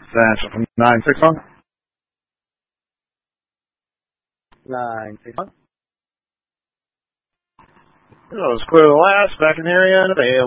That's from 961. 961. Hello, Squirrel Last, back in the area and available.